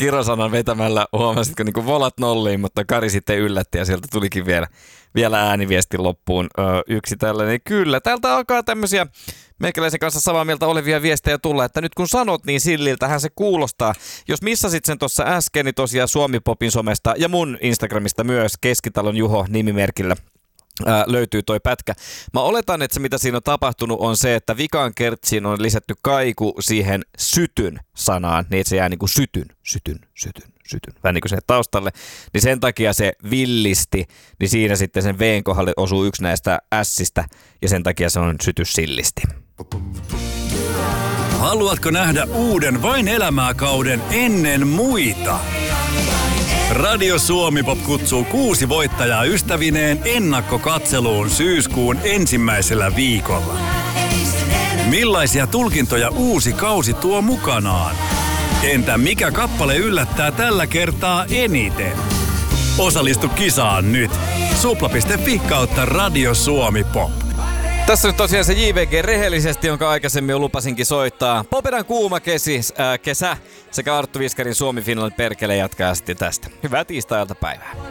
kirosanan vetämällä huomasitko niin kuin volat nolliin, mutta Kari sitten yllätti ja sieltä tulikin vielä ääniviestin loppuun yksi tällainen. Kyllä, täältä alkaa tämmöisiä meikäläisen kanssa samaa mieltä olevia viestejä tulla, että nyt kun sanot, niin silliltähän se kuulostaa. Jos missasit sen tuossa äsken, niin tosiaan Suomi-popin somesta ja mun Instagramista myös Keskitalon Juho nimimerkillä löytyy toi pätkä. Mä oletan, että se mitä siinä on tapahtunut on se, että vikaan kertsiin on lisätty kaiku siihen sytyn sanaan, niin että se jää niin kuin sytyn. Vähän niin kuin sen taustalle. Niin sen takia se villisti, niin siinä sitten sen V:n kohdalle osuu yksi näistä ässistä ja sen takia se on sytyssillisti. Haluatko nähdä uuden Vain elämää kauden ennen muita? Radio Suomi Pop kutsuu 6 voittajaa ystävineen ennakkokatseluun syyskuun ensimmäisellä viikolla. Millaisia tulkintoja uusi kausi tuo mukanaan? Entä mikä kappale yllättää tällä kertaa eniten? Osallistu kisaan nyt. Supla.fi/kautta Radio Suomi Pop. Tässä on tosiaan se JVG rehellisesti, jonka aikaisemmin jo lupasinkin soittaa. Popedan kuuma kesä sekä Arttu Viskarin Suomi Finland perkele jatkaa sitten tästä. Hyvää tiistai-iltapäivää.